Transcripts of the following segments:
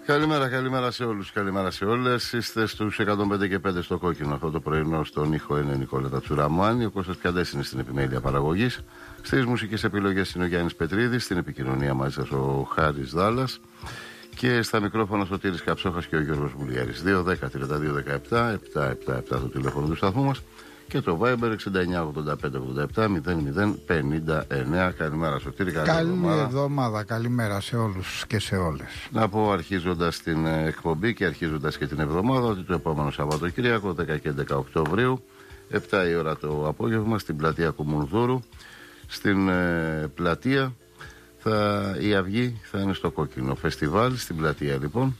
Καλημέρα σε όλους, καλημέρα σε όλες. Είστε στους 105 και 5 στο κόκκινο αυτό το πρωινό. Στον ήχο είναι Νικόλα Τσουραμάνη. Ο Κώστας Πιαντές είναι στην επιμέλεια παραγωγής. Στις μουσικές επιλογές είναι ο Γιάννης Πετρίδης. Στην επικοινωνία μαζί σας ο Χάρης Δάλλας. Και στα μικρόφωνα Σωτήρης Καψόχας και ο Γιώργος Βουλιέρης. 2-10-32-17-777 το τηλέφωνο του σταθμού μας. Και το Viber 69-85-87-00-59. Καλημέρα Σωτήρη, καλή εβδομάδα, καλημέρα σε όλους και σε όλες. Να πω αρχίζοντας την εκπομπή και αρχίζοντας και την εβδομάδα ότι το επόμενο Σαββατοκύριακο 10 και 11 Οκτωβρίου 7 η ώρα το απόγευμα στην πλατεία Κουμουνδούρου, στην πλατεία η αυγή θα είναι στο κόκκινο φεστιβάλ στην πλατεία λοιπόν,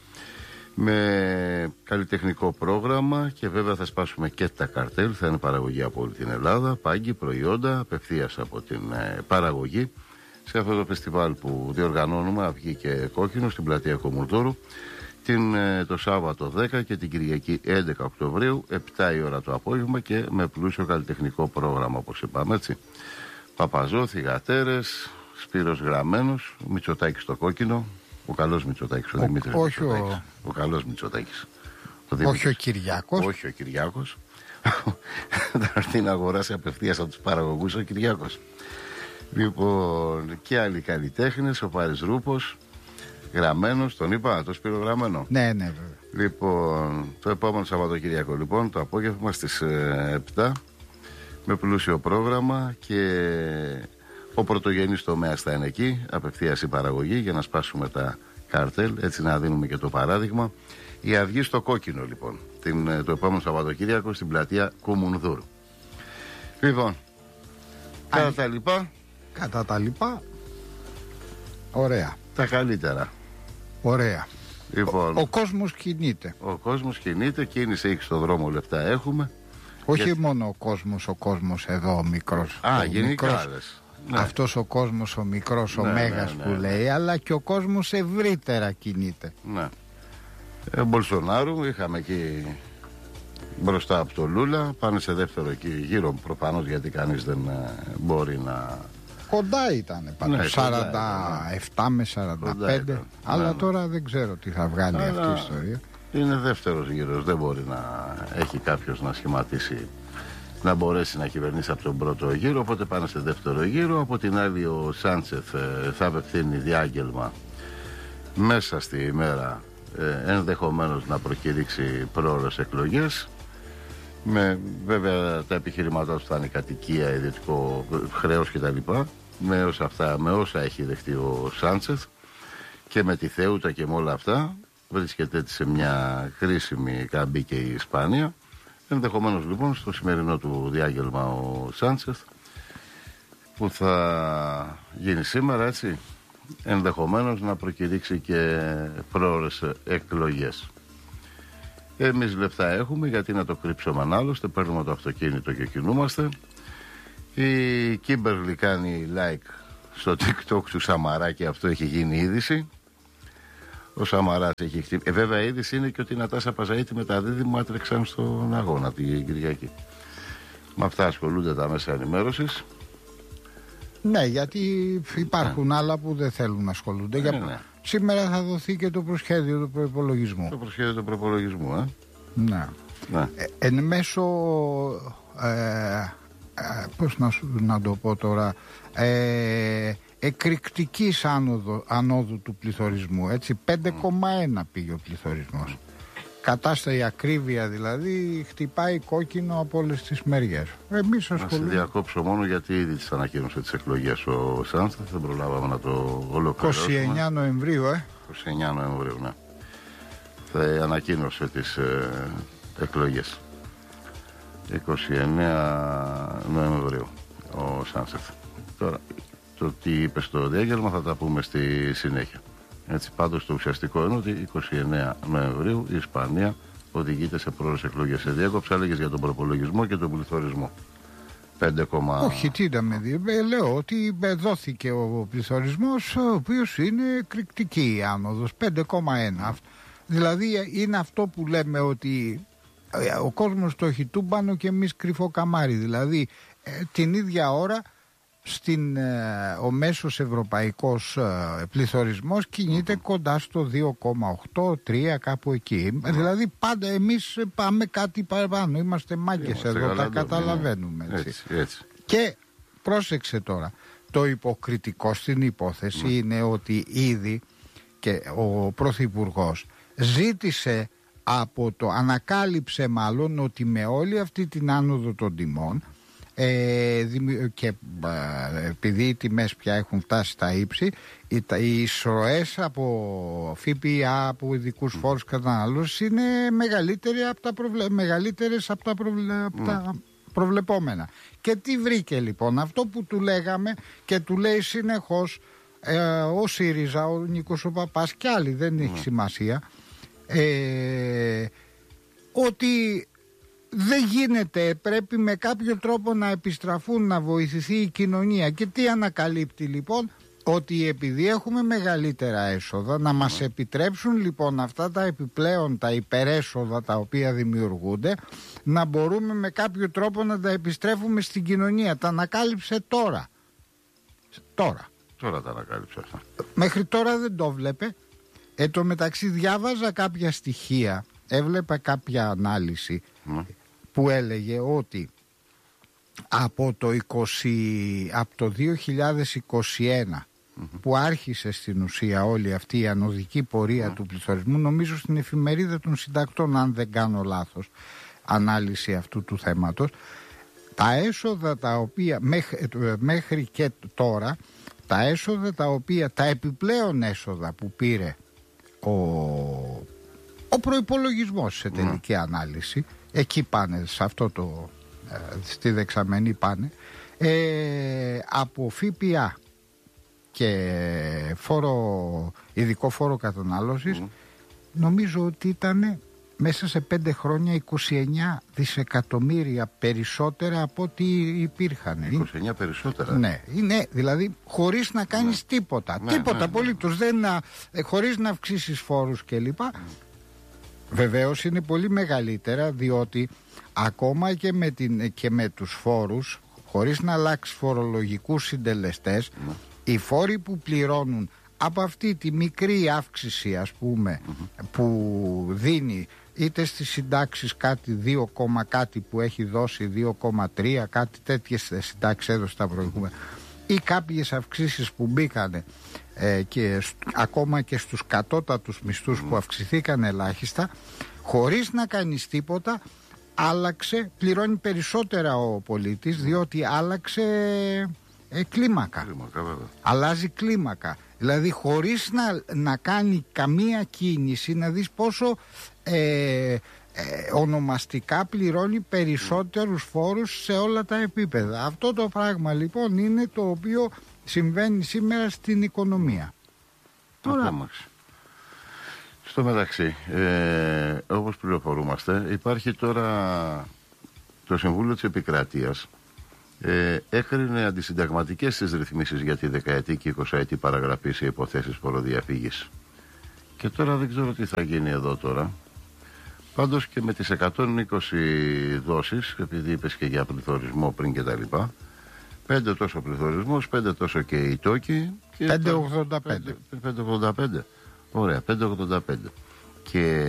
με καλλιτεχνικό πρόγραμμα και βέβαια θα σπάσουμε και τα καρτέλ. Θα είναι παραγωγή από όλη την Ελλάδα, πάγκοι, προϊόντα απευθείας από την παραγωγή σε αυτό το φεστιβάλ που διοργανώνουμε αυγή και κόκκινο στην πλατεία Κομουλτούρου το Σάββατο 10 και την Κυριακή 11 Οκτωβρίου 7 η ώρα το απόγευμα και με πλούσιο καλλιτεχνικό πρόγραμμα όπως είπαμε, έτσι. Παπαζό, θυγατέρες, Σπύρος Γραμμένος, Μητσοτάκης στο κόκκινο. Ο καλός Μητσοτάκης, ο Δημήτρης Μητσοτάκης. Ο καλός Μητσοτάκης. Όχι ο Κυριάκος. Όχι ο Κυριάκος. Θα έρθει να αγοράσει απευθείας από τους παραγωγούς ο Κυριάκος. Λοιπόν, και άλλοι καλλιτέχνες, ο Πάρης Ρούπος, Γραμμένος, τον είπα, το Σπύρο Γραμμένο. Ναι, βέβαια. Λοιπόν, το επόμενο Σαββατοκύριακο λοιπόν, το απόγευμα στις 7, με πλούσιο πρόγραμμα και ο πρωτογενής τομέας θα είναι εκεί, απευθείας η παραγωγή για να σπάσουμε τα καρτέλ, έτσι να δίνουμε και το παράδειγμα. Η αυγή στο κόκκινο λοιπόν, το επόμενο Σαββατοκύριακο στην πλατεία Κουμουνδούρου. Λοιπόν, κατά τα λοιπά, ωραία. Τα καλύτερα. Ωραία. Λοιπόν, ο κόσμος κινείται. Ο κόσμος κινείται, κίνηση έχει στο δρόμο, λεφτά έχουμε. Όχι μόνο ο κόσμος εδώ ο μικρός. Γενικά ναι. Αυτός ο κόσμος ο μικρός, ο μέγας που λέει, αλλά και ο κόσμος ευρύτερα κινείται. Ναι. Μπολσονάρου είχαμε εκεί μπροστά από το Λούλα, πάνε σε δεύτερο γύρο προφανώς γιατί κανείς δεν μπορεί να... Κοντά ήταν πάντως, 47 με 45, αλλά τώρα δεν ξέρω τι θα βγάλει αυτή η ιστορία. Είναι δεύτερος γύρος, δεν μπορεί να έχει κάποιος να σχηματίσει, να μπορέσει να κυβερνήσει από τον πρώτο γύρο, οπότε πάνε σε δεύτερο γύρο. Από την άλλη ο Σάντσεθ θα απευθύνει διάγγελμα μέσα στη ημέρα, ενδεχομένως να προκηρύξει πρόωρες εκλογές, με βέβαια τα επιχειρηματά του θα είναι κατοικία, ιδιωτικό χρέος κτλ. Με όσα έχει δεχτεί ο Σάντσεθ και με τη Θεούτα και με όλα αυτά, βρίσκεται έτσι σε μια κρίσιμη καμπή και η Ισπανία. Ενδεχομένως λοιπόν στο σημερινό του διάγγελμα ο Σάντσεθ που θα γίνει σήμερα, έτσι, ενδεχομένως να προκηρύξει και πρόωρες εκλογές. Εμείς λεφτά έχουμε, γιατί να το κρύψουμε άλλωστε, παίρνουμε το αυτοκίνητο και κινούμαστε. Η Κίμπερλι κάνει like στο TikTok του Σαμαρά και αυτό έχει γίνει είδηση. Ο Σαμαράς έχει χτυπήσει. Βέβαια η είδηση είναι και ότι η Νατάσα Παζαΐτη με τα δίδυμα έτρεξαν στον αγώνα την Κυριακή. Με αυτά ασχολούνται τα μέσα ενημέρωσης. Ναι, γιατί υπάρχουν άλλα που δεν θέλουν να ασχολούνται. Σήμερα θα δοθεί και το προσχέδιο του προϋπολογισμού. Το προσχέδιο του προϋπολογισμού, Ναι. Εν μέσω πώς να το πω τώρα, εκρηκτικής ανόδου του πληθωρισμού, έτσι, 5,1 πήγε ο πληθωρισμός. Κατάσταση ακρίβεια δηλαδή, χτυπάει κόκκινο από όλες τις μεριές. Εμείς ασχολούμαστε. Να σε διακόψω μόνο γιατί ήδη τις ανακοίνωσε τις εκλογές ο Σάντσεθ, δεν προλάβαμε να το ολοκληρώσουμε. 29 Νοεμβρίου, 29 Νοεμβρίου, ναι. Θα ανακοίνωσε τις εκλογές. 29 Νοεμβρίου ο Σάντσεθ. Τώρα, το τι είπε στο διάγγελμα θα τα πούμε στη συνέχεια. Έτσι, πάντως το ουσιαστικό είναι ότι 29 Νοεμβρίου η Ισπανία οδηγείται σε πρόωρες εκλογές. Σε διέκοψα, έλεγες για τον προπολογισμό και τον πληθωρισμό. 5, όχι, τι είδαμε. Λέω ότι δόθηκε ο πληθωρισμός, ο οποίος είναι εκρηκτική η άνοδος, 5,1. Δηλαδή είναι αυτό που λέμε ότι ο κόσμος το έχει τούμπανο και εμείς κρυφό καμάρι. Δηλαδή την ίδια ώρα ο μέσος ευρωπαϊκός πληθωρισμός κινείται κοντά στο 2,8-3 κάπου εκεί. Δηλαδή πάντα εμείς πάμε κάτι παραπάνω. Είμαστε μάγκες εδώ, τα καταλαβαίνουμε. Έτσι. Και πρόσεξε τώρα, το υποκριτικό στην υπόθεση είναι ότι ήδη και ο Πρωθυπουργός ζήτησε ανακάλυψε μάλλον ότι με όλη αυτή την άνοδο των τιμών και επειδή οι τιμές πια έχουν φτάσει στα ύψη, οι εισρωές από ΦΠΑ, από ειδικούς φόρους κατανάλωσης είναι μεγαλύτερες από τα προβλεπόμενα. Και τι βρήκε λοιπόν? Αυτό που του λέγαμε και του λέει συνεχώς ο ΣΥΡΙΖΑ, ο Νίκος ο Παπάς και άλλοι, δεν έχει σημασία, ότι δεν γίνεται, πρέπει με κάποιο τρόπο να επιστραφούν, να βοηθηθεί η κοινωνία. Και τι ανακαλύπτει λοιπόν? Ότι επειδή έχουμε μεγαλύτερα έσοδα, να μας επιτρέψουν λοιπόν αυτά τα επιπλέον, τα υπερέσοδα τα οποία δημιουργούνται, να μπορούμε με κάποιο τρόπο να τα επιστρέφουμε στην κοινωνία. Τα ανακάλυψε τώρα. Τώρα τα ανακάλυψε αυτά. Μέχρι τώρα δεν το βλέπε. Εν τω μεταξύ διάβαζα κάποια στοιχεία, έβλεπα κάποια ανάλυση που έλεγε ότι από το 2021 που άρχισε στην ουσία όλη αυτή η ανωδική πορεία του πληθωρισμού, νομίζω στην εφημερίδα των συντακτών, αν δεν κάνω λάθος, ανάλυση αυτού του θέματος, τα έσοδα τα οποία μέχρι και τώρα, τα έσοδα τα επιπλέον έσοδα που πήρε ο προϋπολογισμός σε τελική ανάλυση, εκεί πάνε, σε αυτό στη δεξαμενή πάνε, από ΦΠΑ και ειδικό φόρο κατανάλωσης, νομίζω ότι ήταν μέσα σε 5 χρόνια 29 δισεκατομμύρια περισσότερα από ό,τι υπήρχαν. 29 περισσότερα. Ναι, είναι δηλαδή χωρίς να κάνεις τίποτα. Τίποτα απολύτως. Χωρίς να αυξήσεις φόρους κλπ. Βεβαίως είναι πολύ μεγαλύτερα, διότι ακόμα και με τους φόρους, χωρίς να αλλάξει φορολογικούς συντελεστές, οι φόροι που πληρώνουν από αυτή τη μικρή αύξηση, ας πούμε, που δίνει είτε στις συντάξεις κάτι 2, κάτι που έχει δώσει 2,3, κάτι τέτοιες συντάξεις έδωσε τα προηγούμενα, ή κάποιες αυξήσεις που μπήκανε και ακόμα και στους κατώτατους μισθούς που αυξηθήκαν ελάχιστα, χωρίς να κάνεις τίποτα, πληρώνει περισσότερα ο πολίτης, διότι άλλαξε κλίμακα. Αλλάζει κλίμακα. Δηλαδή χωρίς να κάνει καμία κίνηση, να δεις πόσο ονομαστικά πληρώνει περισσότερους φόρους σε όλα τα επίπεδα. Αυτό το πράγμα λοιπόν είναι το οποίο συμβαίνει σήμερα στην οικονομία. Τώρα, στο μεταξύ, όπως πληροφορούμαστε, υπάρχει τώρα το Συμβούλιο της Επικρατείας, έκρινε αντισυνταγματικές τις ρυθμίσεις για τη 10ετή και 20ετή παραγραφή σε υποθέσεις φοροδιαφύγης. Και τώρα δεν ξέρω τι θα γίνει εδώ τώρα. Πάντως και με τις 120 δόσεις, επειδή είπες και για πληθωρισμό πριν και τα λοιπά, 5 τόσο πληθωρισμός, 5 τόσο και οι τόκοι. 5,85. 5,85. Ωραία, 5,85. Και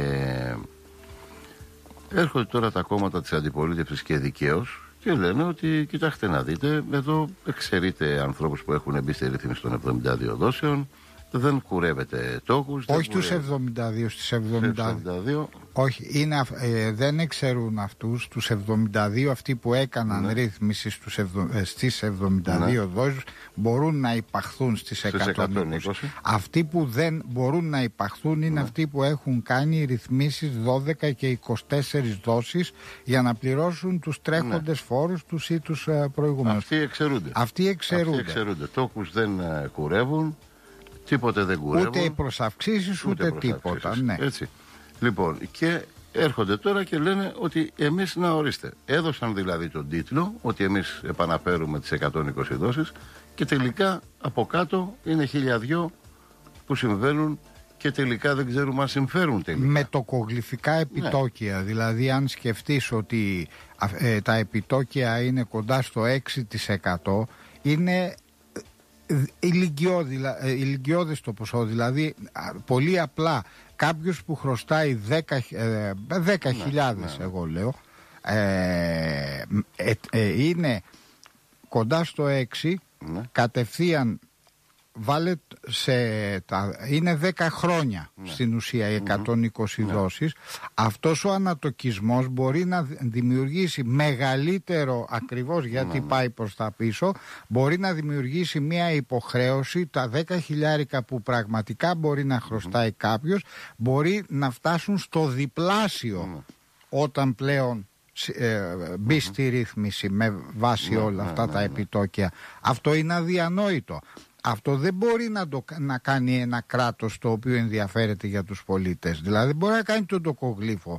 έρχονται τώρα τα κόμματα της αντιπολίτευσης και δικαίως και λένε ότι κοιτάξτε να δείτε, εδώ εξαιρείτε ανθρώπους που έχουν μπει στη ρύθμιση των 72 δόσεων, δεν κουρεύετε τόκους. Όχι τους 72, στις 72. Όχι, δεν εξαιρούν αυτούς, τους 72, αυτοί που έκαναν ρύθμιση στις 72 δόσεις μπορούν να υπαχθούν στις 120. Αυτοί που δεν μπορούν να υπαχθούν είναι αυτοί που έχουν κάνει ρυθμίσεις 12 και 24 δόσεις για να πληρώσουν τους τρέχοντες φόρους τους ή τους προηγούμενους. Αυτοί εξαιρούνται. Τόκους δεν κουρεύουν. Τίποτε δεν κουρεύουν. Ούτε προσαυξήσεις ούτε τίποτα. Ναι. Έτσι. Λοιπόν, και έρχονται τώρα και λένε ότι εμείς, να ορίστε, έδωσαν δηλαδή τον τίτλο ότι εμείς επαναφέρουμε τις 120 δόσεις και τελικά από κάτω είναι 1.002 που συμβαίνουν και τελικά δεν ξέρουμε αν συμφέρουν τελικά. Με τοκογλυφικά επιτόκια, δηλαδή αν σκεφτείς ότι τα επιτόκια είναι κοντά στο 6%, είναι ηλικιώδης το ποσό. Δηλαδή πολύ απλά κάποιος που χρωστάει 10.000 εγώ λέω, είναι κοντά στο 6, κατευθείαν βάλε είναι 10 χρόνια στην ουσία οι 120 δόσεις. Αυτός ο ανατοκισμός μπορεί να δημιουργήσει μεγαλύτερο, ακριβώς γιατί πάει προς τα πίσω, μπορεί να δημιουργήσει μια υποχρέωση, τα 10.000 που πραγματικά μπορεί να χρωστάει κάποιος μπορεί να φτάσουν στο διπλάσιο όταν πλέον μπει στη ρύθμιση με βάση όλα αυτά τα επιτόκια. Αυτό είναι αδιανόητο. Αυτό δεν μπορεί να κάνει ένα κράτος το οποίο ενδιαφέρεται για τους πολίτες. Δηλαδή μπορεί να κάνει τον τοκογλύφο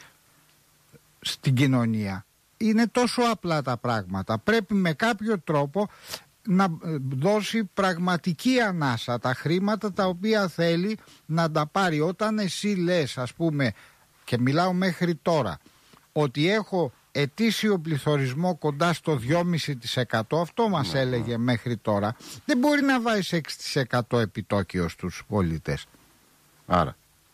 στην κοινωνία. Είναι τόσο απλά τα πράγματα. Πρέπει με κάποιο τρόπο να δώσει πραγματική ανάσα τα χρήματα τα οποία θέλει να τα πάρει. Όταν εσύ λες, ας πούμε, και μιλάω μέχρι τώρα, ότι έχω ετήσιο πληθωρισμό κοντά στο 2,5%, αυτό μας έλεγε μέχρι τώρα, δεν μπορεί να βάζει 6% επιτόκιο στους πολίτες. Άρα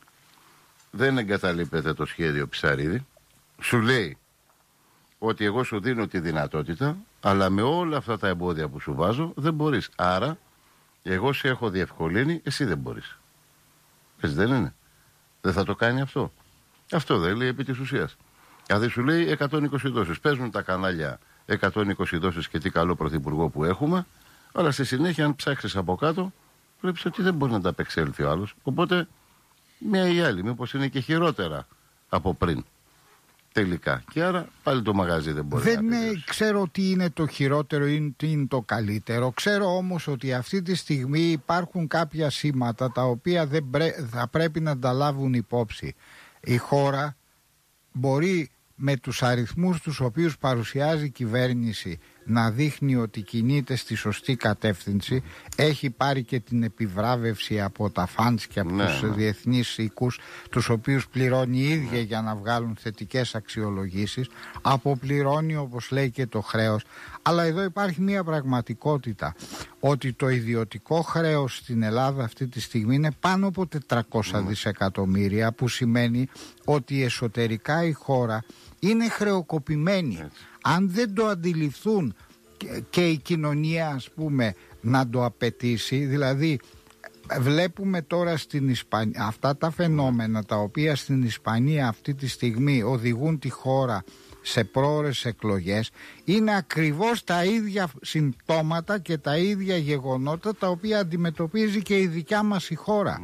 δεν εγκαταλείπεται το σχέδιο Ψαρίδη. Σου λέει ότι εγώ σου δίνω τη δυνατότητα, αλλά με όλα αυτά τα εμπόδια που σου βάζω δεν μπορείς. Άρα εγώ σε έχω διευκολύνει, εσύ δεν μπορείς. Έτσι δεν είναι? Δεν θα το κάνει αυτό? Αυτό δεν λέει επί της ουσίας? Δηλαδή σου λέει 120 δόσεις. Παίζουν τα κανάλια 120 δόσεις και τι καλό πρωθυπουργό που έχουμε, αλλά στη συνέχεια αν ψάξεις από κάτω βλέπεις ότι δεν μπορεί να τα απεξέλθει ο άλλος. Οπότε μια ή άλλη, μήπως είναι και χειρότερα από πριν τελικά. Και άρα πάλι το μαγαζί δεν μπορεί να Δεν ξέρω τι είναι το χειρότερο ή τι είναι το καλύτερο. Ξέρω όμως ότι αυτή τη στιγμή υπάρχουν κάποια σήματα τα οποία θα πρέπει να τα λάβουν υπόψη. Η χώρα μπορεί με τους αριθμούς τους οποίους παρουσιάζει η κυβέρνηση να δείχνει ότι κινείται στη σωστή κατεύθυνση. Έχει πάρει και την επιβράβευση από τα φαντς και από τους διεθνείς οίκους, τους οποίους πληρώνει η ίδια για να βγάλουν θετικές αξιολογήσεις. Αποπληρώνει, όπως λέει, και το χρέος. Αλλά εδώ υπάρχει μια πραγματικότητα, ότι το ιδιωτικό χρέος στην Ελλάδα αυτή τη στιγμή είναι πάνω από 400 δισεκατομμύρια, που σημαίνει ότι εσωτερικά η χώρα είναι χρεοκοπημένη. Αν δεν το αντιληφθούν και η κοινωνία, ας πούμε, να το απαιτήσει, δηλαδή βλέπουμε τώρα στην Ισπανία αυτά τα φαινόμενα τα οποία στην Ισπανία αυτή τη στιγμή οδηγούν τη χώρα σε πρόωρες εκλογές, είναι ακριβώς τα ίδια συμπτώματα και τα ίδια γεγονότα τα οποία αντιμετωπίζει και η δικιά μας η χώρα.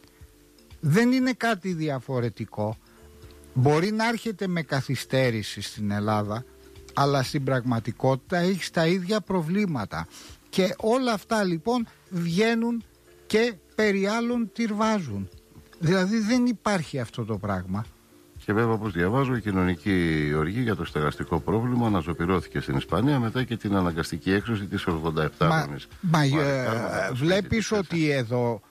Δεν είναι κάτι διαφορετικό. Μπορεί να έρχεται με καθυστέρηση στην Ελλάδα, αλλά στην πραγματικότητα έχει τα ίδια προβλήματα. Και όλα αυτά λοιπόν βγαίνουν και περί άλλων τυρβάζουν. Δηλαδή δεν υπάρχει αυτό το πράγμα. Και βέβαια, όπως διαβάζω, η κοινωνική οργή για το στεγαστικό πρόβλημα αναζωπυρώθηκε στην Ισπανία μετά και την αναγκαστική έξωση της 87χρονης. Βλέπεις ότι εδώ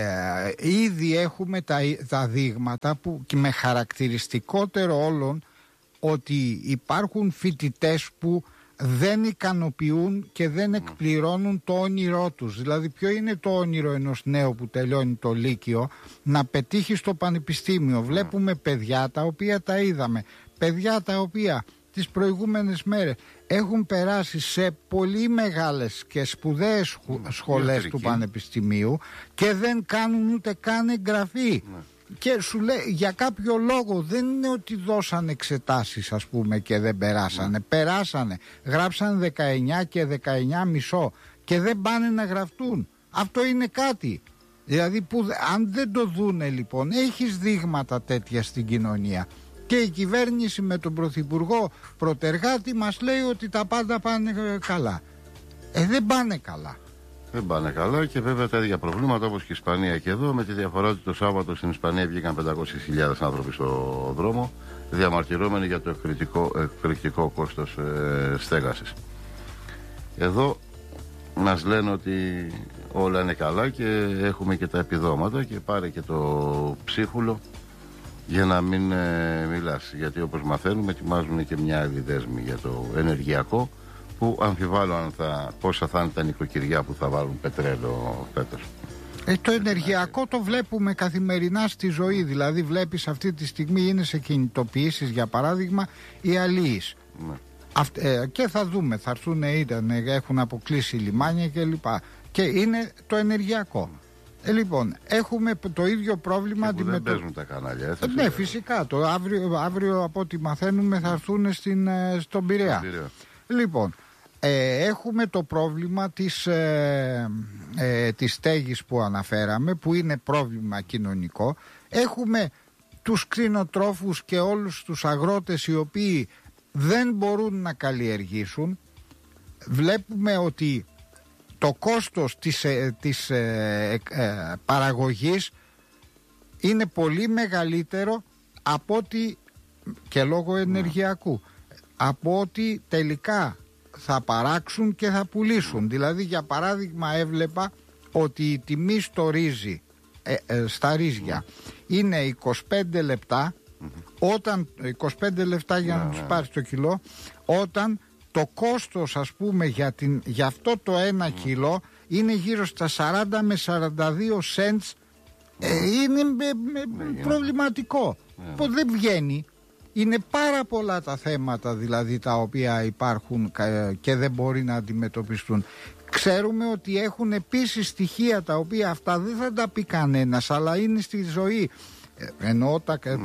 ήδη έχουμε τα δείγματα που, και με χαρακτηριστικότερο όλων, ότι υπάρχουν φοιτητές που δεν ικανοποιούν και δεν εκπληρώνουν το όνειρό τους. Δηλαδή ποιο είναι το όνειρο ενός νέου που τελειώνει το Λύκειο? Να πετύχει στο πανεπιστήμιο. Βλέπουμε παιδιά τα οποία τα είδαμε, παιδιά τα οποία τις προηγούμενες μέρες έχουν περάσει σε πολύ μεγάλες και σπουδαίες σχολές του πανεπιστημίου και δεν κάνουν ούτε καν εγγραφή. Και σου λέει για κάποιο λόγο, δεν είναι ότι δώσαν εξετάσεις, ας πούμε, και δεν περάσανε. Περάσανε, γράψαν 19 και 19,5 και δεν πάνε να γραφτούν. Αυτό είναι κάτι. Δηλαδή που αν δεν το δούνε, λοιπόν, έχεις δείγματα τέτοια στην κοινωνία. Και η κυβέρνηση με τον Πρωθυπουργό Πρωτεργάτη μας λέει ότι τα πάντα πάνε καλά. Δεν πάνε καλά. Δεν πάνε καλά, και βέβαια τα ίδια προβλήματα όπως και η Ισπανία και εδώ, με τη διαφορά ότι το Σάββατο στην Ισπανία βγήκαν 500.000 άνθρωποι στο δρόμο, διαμαρτυρόμενοι για το εκρηκτικό κόστος στέγασης. Εδώ μας λένε ότι όλα είναι καλά και έχουμε και τα επιδόματα, και πάρε και το ψίχουλο για να μην μιλάς, γιατί όπως μαθαίνουμε ετοιμάζουν και μια άλλη δέσμη για το ενεργειακό, που αμφιβάλλω πόσα θα είναι τα νοικοκυριά που θα βάλουν πετρέλαιο φέτος. Το ενεργειακό το βλέπουμε καθημερινά στη ζωή. Δηλαδή βλέπεις αυτή τη στιγμή είναι σε κινητοποιήσεις, για παράδειγμα, οι αλίεις. Ναι. Και θα δούμε, θα έρθουν, έχουν αποκλείσει λιμάνια κλπ. Και είναι το ενεργειακό. Λοιπόν, έχουμε το ίδιο πρόβλημα. Και που δεν παίζουν τα κανάλια. Ναι, φυσικά. Αύριο από ό,τι μαθαίνουμε θα έρθουν στον Πειραιά. Λοιπόν, έχουμε το πρόβλημα της στέγης που αναφέραμε, που είναι πρόβλημα κοινωνικό. Έχουμε τους κτηνοτρόφους και όλους τους αγρότες οι οποίοι δεν μπορούν να καλλιεργήσουν. Βλέπουμε ότι το κόστος της παραγωγής είναι πολύ μεγαλύτερο από ότι, και λόγω ενεργειακού, από ότι τελικά θα παράξουν και θα πουλήσουν. Δηλαδή, για παράδειγμα, έβλεπα ότι η τιμή στο ρύζι, στα ρύζια είναι 25 λεπτά, όταν 25 λεπτά για να τους πάρεις το κιλό, όταν το κόστος, ας πούμε, για αυτό το 1 κιλό είναι γύρω στα 40 με 42 cents. Είναι προβληματικό. Δεν βγαίνει. Είναι πάρα πολλά τα θέματα δηλαδή τα οποία υπάρχουν και δεν μπορεί να αντιμετωπιστούν. Ξέρουμε ότι έχουν επίσης στοιχεία τα οποία αυτά δεν θα τα πει κανένας, αλλά είναι στη ζωή. Εννοώ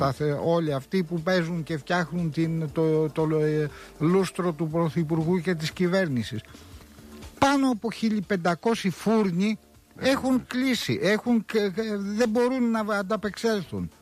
όλοι αυτοί που παίζουν και φτιάχνουν το λούστρο του Πρωθυπουργού και της κυβέρνησης. Πάνω από 1500 φούρνοι έχουν κλείσει, δεν μπορούν να ανταπεξέλθουν.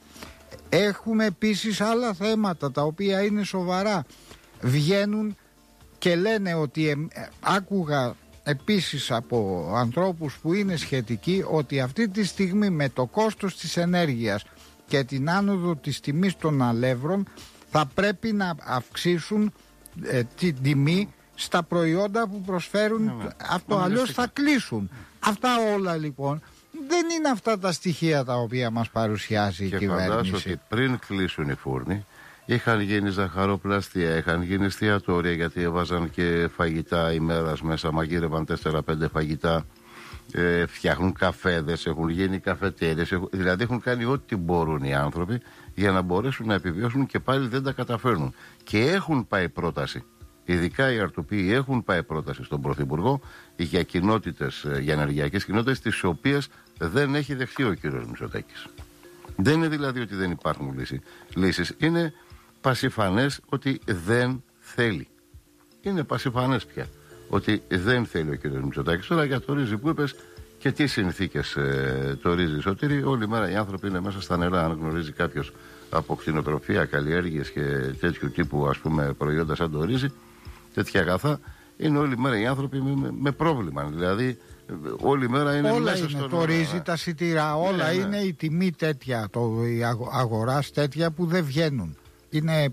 Έχουμε επίσης άλλα θέματα τα οποία είναι σοβαρά. Βγαίνουν και λένε ότι άκουγα επίσης από ανθρώπους που είναι σχετικοί ότι αυτή τη στιγμή με το κόστος της ενέργειας και την άνοδο της τιμής των αλεύρων θα πρέπει να αυξήσουν την τιμή στα προϊόντα που προσφέρουν αυτό, αλλιώς θα κλείσουν. Αυτά όλα λοιπόν δεν είναι αυτά τα στοιχεία τα οποία μας παρουσιάζει η κυβέρνηση. Και φαντάζομαι ότι πριν κλείσουν οι φούρνοι είχαν γίνει ζαχαροπλαστεία, είχαν γίνει εστιατόρια, γιατί έβαζαν και φαγητά ημέρας μέσα, μαγείρευαν 4-5 φαγητά, φτιάχνουν καφέδες, έχουν γίνει καφετέρειες, δηλαδή έχουν κάνει ό,τι μπορούν οι άνθρωποι για να μπορέσουν να επιβιώσουν, και πάλι δεν τα καταφέρνουν. Και έχουν πάει πρόταση, ειδικά οι αρτοποί έχουν πάει πρόταση στον Πρωθυπουργό για κοινότητες, για ενεργειακές κοινότητες, τις οποίες δεν έχει δεχθεί ο κύριος Μητσοτάκης. Δεν είναι δηλαδή ότι δεν υπάρχουν λύσεις. Είναι πασιφανές ότι δεν θέλει. Είναι πασιφανές πια ότι δεν θέλει ο κύριος Μητσοτάκης. Τώρα για το ρύζι που είπες, και τι συνθήκες το ρύζι, Σωτήρη, όλη μέρα οι άνθρωποι είναι μέσα στα νερά. Αν γνωρίζει κάποιος από κτηνοτροφία, καλλιέργειες και τέτοιου τύπου, ας πούμε, προϊόντα σαν το ρύζι, τέτοια αγαθά, είναι όλη μέρα οι άνθρωποι με πρόβλημα. Δηλαδή όλη μέρα είναι όλα μέσα είναι το ρύζι, τα σιτηρά, όλα είναι η τιμή τέτοια, η αγοράς τέτοια που δεν βγαίνουν. Είναι,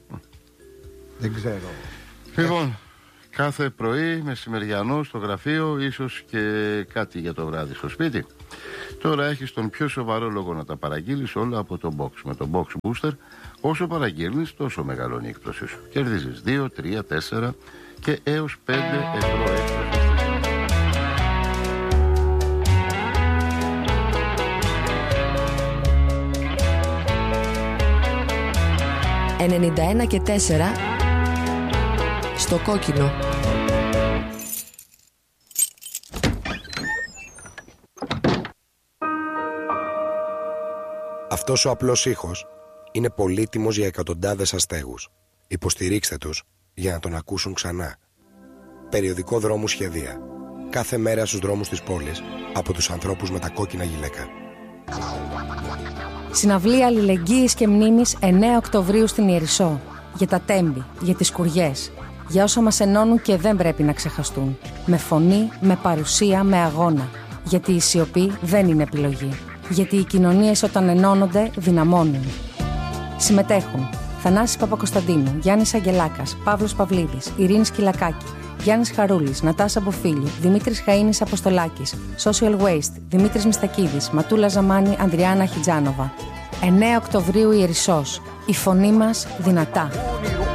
δεν ξέρω. Λοιπόν, κάθε πρωί μεσημεριανό στο γραφείο, ίσως και κάτι για το βράδυ στο σπίτι. Τώρα έχεις τον πιο σοβαρό λόγο να τα παραγγείλεις όλα από το Box. Με το Box Booster, όσο παραγγείλεις τόσο μεγαλώνει η έκπτωσή σου. Κερδίζεις 2, 3, 4 και έως 5 ευρώ έκπτωση. 91 και 4 στο κόκκινο. Αυτός ο απλός ήχος είναι πολύτιμος για εκατοντάδες αστέγους. Υποστηρίξτε τους για να τον ακούσουν ξανά. Περιοδικό Δρόμου Σχεδία. Κάθε μέρα στους δρόμους της πόλης από τους ανθρώπους με τα κόκκινα γυλαίκα. Συναυλία Αλληλεγγύης και Μνήμης 9 Οκτωβρίου στην Ιερισσό. Για τα τέμπη, για τις σκουριές. Για όσα μας ενώνουν και δεν πρέπει να ξεχαστούν. Με φωνή, με παρουσία, με αγώνα. Γιατί η σιωπή δεν είναι επιλογή. Γιατί οι κοινωνίες όταν ενώνονται δυναμώνουν. Συμμετέχουν Θανάσης Παπακοσταντίνου, Γιάννης Αγγελάκας, Παύλος Παυλίδης, Ειρήνη Σκυλακάκη, Γιάννης Χαρούλης, Νατάσα Μποφίλη, Δημήτρης Χαΐνης Αποστολάκης, Social Waste, Δημήτρης Μιστακίδης, Ματούλα Ζαμάνη, Ανδριάννα Χιτζάνοβα. 9 Οκτωβρίου Ιερισσός. Η φωνή μας δυνατά.